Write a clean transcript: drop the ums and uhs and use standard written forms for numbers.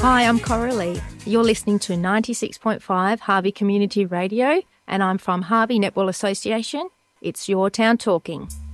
Hi, I'm Coralie. You're listening to 96.5 Harvey Community Radio, and I'm from Harvey Netball Association. It's Your Town Talking.